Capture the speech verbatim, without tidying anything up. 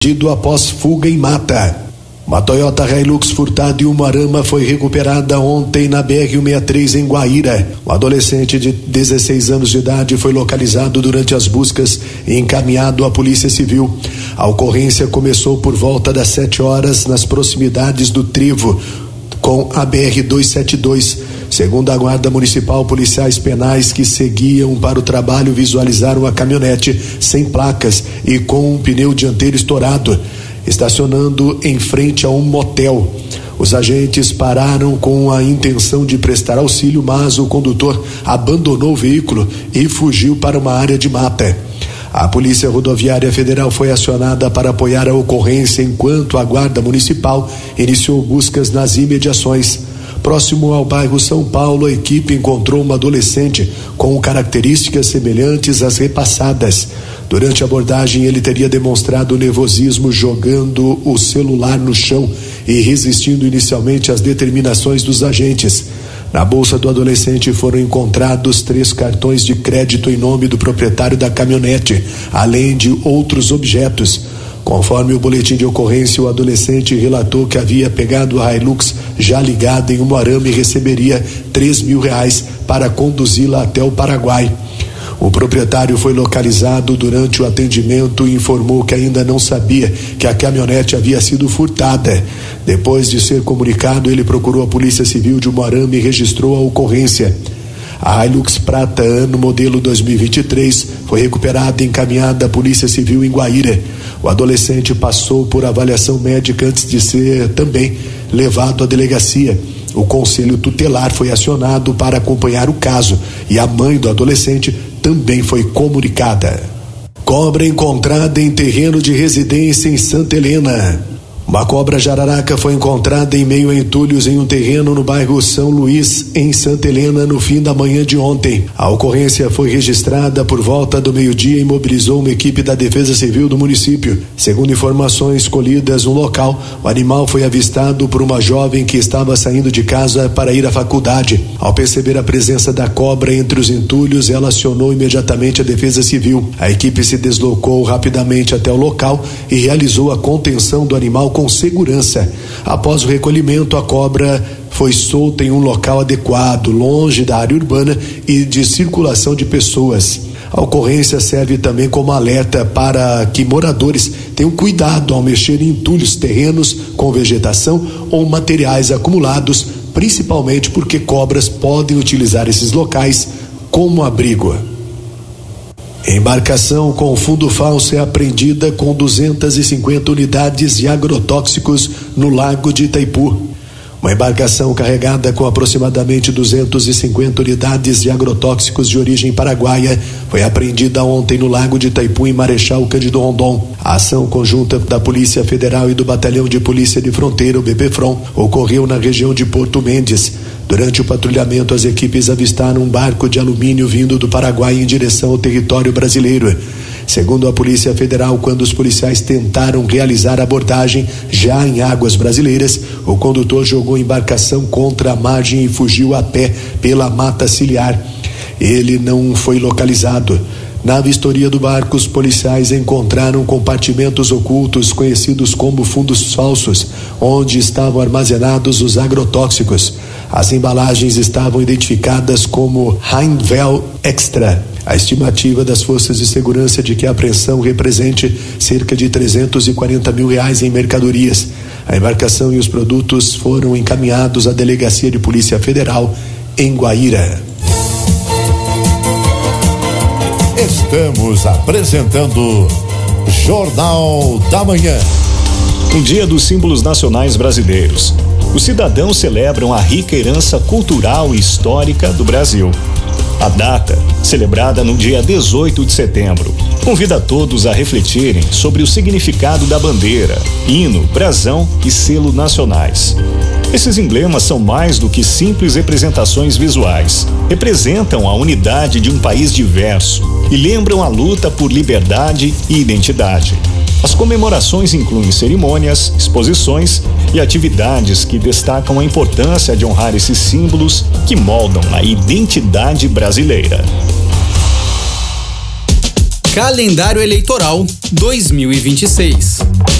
após fuga em mata. Uma Toyota Hilux furtada em Umuarama foi recuperada ontem na B R cento e sessenta e três em Guaíra. Um adolescente de dezesseis anos de idade foi localizado durante as buscas e encaminhado à Polícia Civil. A ocorrência começou por volta das sete horas nas proximidades do Trevo com a B R duzentos e setenta e dois. Segundo a Guarda Municipal, policiais penais que seguiam para o trabalho visualizaram a caminhonete sem placas e com um pneu dianteiro estourado, estacionando em frente a um motel. Os agentes pararam com a intenção de prestar auxílio, mas o condutor abandonou o veículo e fugiu para uma área de mata. A Polícia Rodoviária Federal foi acionada para apoiar a ocorrência, enquanto a Guarda Municipal iniciou buscas nas imediações. Próximo ao bairro São Paulo, a equipe encontrou uma adolescente com características semelhantes às repassadas. Durante a abordagem, ele teria demonstrado nervosismo, jogando o celular no chão e resistindo inicialmente às determinações dos agentes. Na bolsa do adolescente foram encontrados três cartões de crédito em nome do proprietário da caminhonete, além de outros objetos. Conforme o boletim de ocorrência, o adolescente relatou que havia pegado a Hilux já ligada em Umuarama e receberia três mil reais para conduzi-la até o Paraguai. O proprietário foi localizado durante o atendimento e informou que ainda não sabia que a caminhonete havia sido furtada. Depois de ser comunicado, ele procurou a Polícia Civil de Umuarama e registrou a ocorrência. A Hilux prata ano modelo dois mil e vinte e três foi recuperada e encaminhada à Polícia Civil em Guaíra. O adolescente passou por avaliação médica antes de ser também levado à delegacia. O conselho tutelar foi acionado para acompanhar o caso e a mãe do adolescente também foi comunicada. Cobra encontrada em terreno de residência em Santa Helena. Uma cobra jararaca foi encontrada em meio a entulhos em um terreno no bairro São Luís, em Santa Helena, no fim da manhã de ontem. A ocorrência foi registrada por volta do meio-dia e mobilizou uma equipe da Defesa Civil do município. Segundo informações colhidas no local, o animal foi avistado por uma jovem que estava saindo de casa para ir à faculdade. Ao perceber a presença da cobra entre os entulhos, ela acionou imediatamente a Defesa Civil. A equipe se deslocou rapidamente até o local e realizou a contenção do animal com segurança. Após o recolhimento, a cobra foi solta em um local adequado, longe da área urbana e de circulação de pessoas. A ocorrência serve também como alerta para que moradores tenham cuidado ao mexer em entulhos, terrenos com vegetação ou materiais acumulados, principalmente porque cobras podem utilizar esses locais como abrigo. Embarcação com fundo falso é apreendida com duzentas e cinquenta unidades de agrotóxicos no Lago de Itaipu. Uma embarcação carregada com aproximadamente duzentas e cinquenta unidades de agrotóxicos de origem paraguaia foi apreendida ontem no Lago de Itaipu, em Marechal Cândido Rondon. A ação conjunta da Polícia Federal e do Batalhão de Polícia de Fronteira, o B P Fron, ocorreu na região de Porto Mendes. Durante o patrulhamento, as equipes avistaram um barco de alumínio vindo do Paraguai em direção ao território brasileiro. Segundo a Polícia Federal, quando os policiais tentaram realizar a abordagem já em águas brasileiras, o condutor jogou a embarcação contra a margem e fugiu a pé pela mata ciliar. Ele não foi localizado. Na vistoria do barco, os policiais encontraram compartimentos ocultos conhecidos como fundos falsos, onde estavam armazenados os agrotóxicos. As embalagens estavam identificadas como Rheinvel Extra. A estimativa das forças de segurança é de que a apreensão represente cerca de trezentos e quarenta mil reais em mercadorias. A embarcação e os produtos foram encaminhados à Delegacia de Polícia Federal em Guaíra. Estamos apresentando Jornal da Manhã. Um dia dos símbolos nacionais brasileiros. Os cidadãos celebram a rica herança cultural e histórica do Brasil. A data, celebrada no dia dezoito de setembro, convida todos a refletirem sobre o significado da bandeira, hino, brasão e selo nacionais. Esses emblemas são mais do que simples representações visuais. Representam a unidade de um país diverso e lembram a luta por liberdade e identidade. As comemorações incluem cerimônias, exposições e atividades que destacam a importância de honrar esses símbolos que moldam a identidade brasileira. Calendário Eleitoral dois mil e vinte e seis.